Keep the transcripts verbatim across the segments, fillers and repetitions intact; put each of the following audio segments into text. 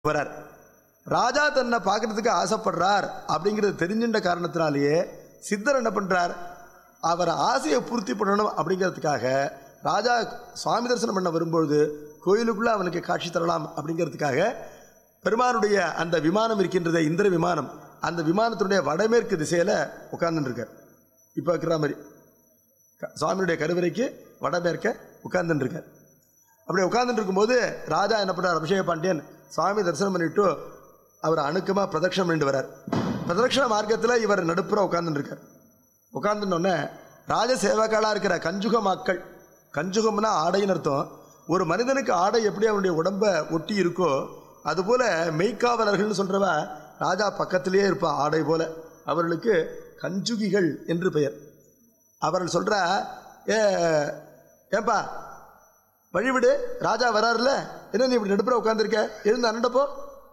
வரார். ராஜா தன்னை பார்க்கறதுக்கு ஆசைப்படுறார் அப்படிங்கிறது தெரிஞ்சின்ற காரணத்தினாலேயே சித்தர் என்ன பண்றார், அவர் ஆசையை பூர்த்தி பண்ணணும் அப்படிங்கிறதுக்காக ராஜா சுவாமி தரிசனம் பண்ண வரும்பொழுது கோயிலுக்குள்ள அவனுக்கு காட்சி தரலாம் அப்படிங்கிறதுக்காக பெருமானுடைய அந்த விமானம் இருக்கின்றத, இந்திர விமானம், அந்த விமானத்தினுடைய வடமேற்கு திசையில உட்கார்ந்துட்டு இருக்கார். இப்ப இருக்கிற மாதிரி சுவாமியுடைய கருவறைக்கு வடமேற்க உட்கார்ந்துட்டு இருக்கார். அப்படி உட்கார்ந்துட்டு இருக்கும்போது ராஜா என்ன பண்றார், அபிஷேக பாண்டியன் சுவாமி தரிசனம் பண்ணிட்டு அவர் அணுக்கமா பிரதட்சணம் பண்ணிட்டு வர்றார். பிரதட்சண மார்க்கத்தில் இவர் நடுப்புற உட்கார்ந்துட்டு இருக்கார். உட்கார்ந்துட்டோன்னே ராஜ சேவகாலா இருக்கிற கஞ்சுக மாக்கள், கஞ்சுகம்னா ஆடைன்னு அர்த்தம். ஒரு மனிதனுக்கு ஆடை எப்படி அவனுடைய உடம்ப ஒட்டி இருக்கோ அதுபோல மெய்க்காவலர்கள்னு சொல்றவ ராஜா பக்கத்திலேயே இருப்பா ஆடை போல. அவர்களுக்கு கஞ்சுகிகள் என்று பெயர். அவர்கள் சொல்ற, ஏ ஏப்பா வழிவிடு, ராஜா வராருல, என்ன நீ இப்படி நடுப்புற உட்காந்துருக்க, எழுந்து அனண்டப்போ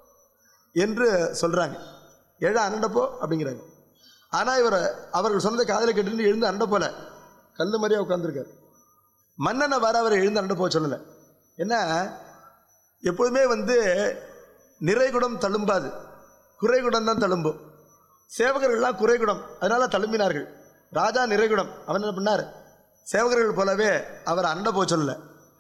என்று சொல்றாங்க. ஏழ அனண்டப்போ அப்படிங்கிறாங்க. ஆனா இவர் அவர்கள் சொன்னதை காதலை கேட்டு எழுந்து அண்ட போல கல்லு மாதிரியா உட்காந்துருக்காரு. மன்னனை வர அவர் எழுந்து அண்ட போக சொல்லலை. என்ன, எப்போதுமே வந்து நிறைகுடம் தழும்பாது, குறைகுடம் தான் தழும்பும். சேவகர்கள்லாம் குறைகுடம், அதனால தழும்பினார்கள். ராஜா நிறைகுடம், அவன் என்ன பண்ணார், சேவகர்கள் போலவே அவர் அண்ட போக சொல்லலை.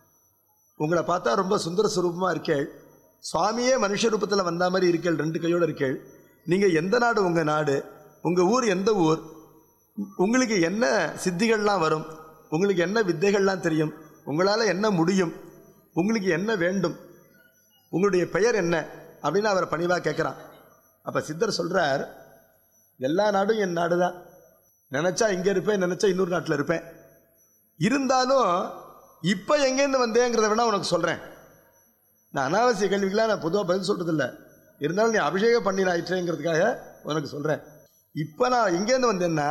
உங்களை பார்த்தா ரொம்ப சுந்தர சுரூபமாக இருக்கேள், சுவாமியே மனுஷ ரூபத்தில் வந்த மாதிரி இருக்கேள், ரெண்டு கையோடு இருக்கேள், நீங்கள் எந்த நாடு, உங்கள் நாடு, உங்கள் ஊர் எந்த ஊர், உங்களுக்கு என்ன சித்திகள்லாம் வரும், உங்களுக்கு என்ன வித்தைகள்லாம் தெரியும், உங்களால் என்ன முடியும், உங்களுக்கு என்ன வேண்டும், உங்களுடைய பெயர் என்ன அப்படின்னு அவரை பணிவாக கேட்குறான். அப்போ சித்தர் சொல்கிறார், எல்லா நாடும் என் நாடு தான், நினச்சா இங்கே இருப்பேன், நினச்சா இன்னொரு நாட்டில் இருப்பேன், இருந்தாலும் இப்போ எங்கேருந்து வந்தேங்கிறத வேணா உனக்கு சொல்கிறேன். நான் அனாவசிய கேள்விக்கெல்லாம் நான் பொதுவாக பதில் சொல்கிறதில்ல, இருந்தாலும் நீ அபிஷேகம் பண்ணி ஆயிற்றேங்கிறதுக்காக உனக்கு சொல்கிறேன். இப்போ நான் எங்கேருந்து வந்தேன்னா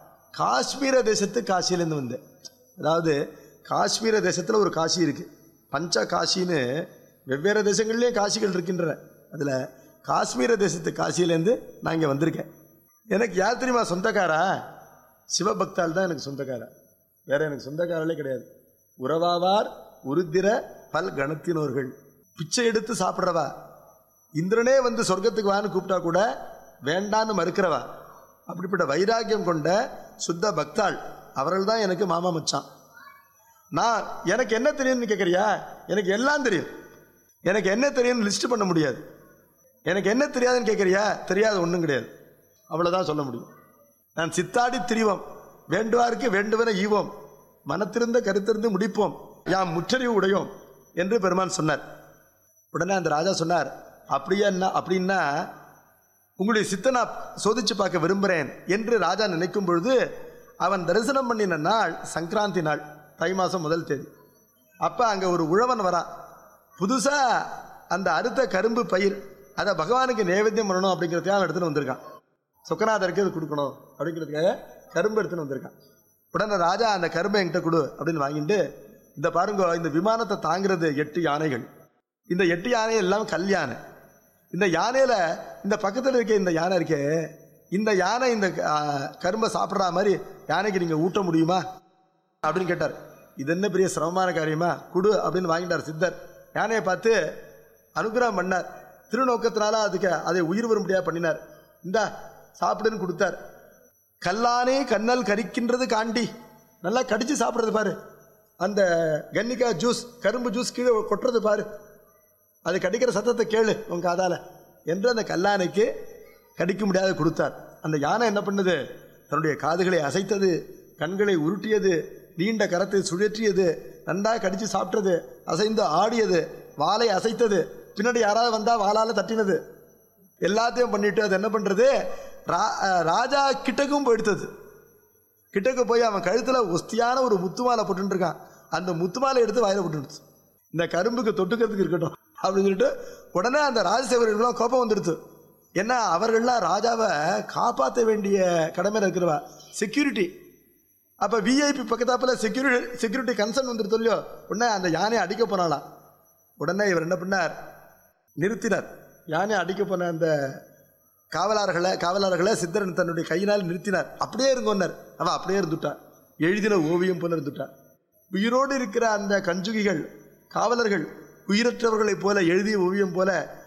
காஷ்மீர தேசத்து காசியிலேருந்து வந்தேன். அதாவது காஷ்மீர தேசத்தில் ஒரு காசி இருக்குது, பஞ்ச காசின்னு வெவ்வேறு தேசங்கள்லேயும் காசிகள் இருக்கின்றன. அதில் காஷ்மீர தேசத்து காசியிலேருந்து நான் இங்கே வந்திருக்கேன். எனக்கு யார் தெரியுமா சொந்தக்காரா, சிவபக்தால் தான் எனக்கு சொந்தக்காரா, வேற எனக்கு சொந்தக்காரர்களே கிடையாது. உறவாவார் உருத்திர பல் கணத்தினோர்கள், பிச்சை எடுத்து சாப்பிட்றவா, இந்திரனே வந்து சொர்க்கத்துக்கு வான்னு கூப்பிட்டா கூட வேண்டான்னு மறுக்கிறவா, அப்படிப்பட்ட வைராக்கியம் கொண்ட சுத்த பக்தாள், அவர்கள் தான் எனக்கு மாமா மச்சான். நான் எனக்கு என்ன தெரியும்னு கேட்குறியா, எனக்கு எல்லாம் தெரியும். எனக்கு என்ன தெரியும்னு லிஸ்ட் பண்ண முடியாது. எனக்கு என்ன தெரியாதுன்னு கேட்குறியா, தெரியாது ஒன்றும் கிடையாது, அவ்வளோதான் சொல்ல முடியும். நான் சித்தாடி திரிவோம், வேண்டுவாருக்கு வேண்டுவன ஈவோம், மனத்திருந்த கருத்திருந்து முடிப்போம், யாம் முற்றறிவு உடையோம் என்று பெருமான் சொன்னார். உடனே அந்த ராஜா சொன்னார், அப்படியா என்ன, அப்படின்னா உங்களுடைய சித்தை நான் சோதிச்சு பார்க்க விரும்புகிறேன் என்று ராஜா நினைக்கும் பொழுது அவன் தரிசனம் பண்ணின நாள் சங்கராந்தி நாள், தை மாதம் முதல் தேதி. அப்போ அங்கே ஒரு உழவன் வரான், புதுசாக அந்த அறுத்த கரும்பு பயிர் அதை பகவானுக்கு நைவேத்தியம் பண்ணணும் அப்படிங்கிறதுக்காக அவன் எடுத்துகிட்டு வந்திருக்கான். சொக்கநாதருக்கு அது கொடுக்கணும் அப்படிங்கிறதுக்காக கரும்பு எடுத்துன்னு வந்திருக்கான். உடனே ராஜா அந்த கரும்பை என்கிட்ட கொடு அப்படின்னு வாங்கிட்டு, இந்த பாருங்க, இந்த விமானத்தை தாங்கிறது எட்டு யானைகள், இந்த எட்டு யானை எல்லாம் கல் யானை. இந்த யானையில் இந்த பக்கத்தில் இருக்க இந்த யானை இருக்கே, இந்த யானை இந்த கரும்பை சாப்பிட்ற மாதிரி யானைக்கு நீங்கள் ஊட்ட முடியுமா அப்படின்னு கேட்டார். இது என்ன பெரிய சிரமமான காரியமா, குடு அப்படின்னு வாங்கிட்டார் சித்தர். யானையை பார்த்து அனுகிரகம் பண்ணார், திருநோக்கத்தினால அதுக்கு அதை உயிர் வரும்படியாக பண்ணினார். இந்தா சாப்பிடுன்னு கொடுத்தார். கல்லானே கண்ணல் கரிக்கின்றது காண்டி, நல்லா கடிச்சு சாப்பிட்றது பாரு, அந்த கன்னிக்கா ஜூஸ், கரும்பு ஜூஸ் கீழே கொட்டுறது பாரு, அது கடிக்கிற சத்தத்தை கேளு உங்க காதால என்று அந்த கல்லானைக்கு கடிக்க முடியாத கொடுத்தார். அந்த யானை என்ன பண்ணுது, தன்னுடைய காதுகளை அசைத்தது, கண்களை உருட்டியது, நீண்ட கரத்தை சுழற்றியது, நன்றாக கடிச்சு சாப்பிட்டது, அசைந்து ஆடியது, வாலை அசைத்தது, பின்னாடி யாராவது வந்தா வாளால தட்டினது, எல்லாத்தையும் பண்ணிட்டு அது என்ன பண்றது, ராஜா கிட்டக்கும் போயிடுத்தது. கிட்டக்கு போய் அவன் கழுத்துல ஒஸ்தியான ஒரு முத்துமாலை போட்டு இருக்கான், அந்த முத்துமாலை எடுத்து வாயில போட்டுடுச்சு. இந்த கரும்புக்கு தொட்டுக்கிறதுக்கு இருக்கட்டும் அப்படின்னு சொல்லிட்டு உடனே அந்த ராஜசேவர்களும் கோபம் வந்துடுச்சு. ஏன்னா அவர்கள்லாம் ராஜாவை காப்பாற்ற வேண்டிய கடமையில் இருக்கிறவா, செக்யூரிட்டி. அப்போ விஐபி பக்கத்தாப்பில் செக்யூரிட்டி செக்யூரிட்டி கன்சர்ன் வந்துடுது இல்லையோ. உடனே அந்த யானையை அடிக்க போனாலாம். உடனே இவர் என்ன பண்ணார், நிறுத்தினார். யானை அடிக்க போன அந்த காவலாளர்களை காவலாளர்களை சித்தரன் தன்னுடைய கையினால் நிறுத்தினார். அப்படியே இருங்கன்னார். அவன் அப்படியே இருந்துட்டான், எழுதின ஓவியம் போல இருந்துட்டான். உயிரோடு இருக்கிற அந்த கஞ்சுகிகள் காவலர்கள் உயிரற்றவர்களைப் போல எழுதிய ஓவியம் போல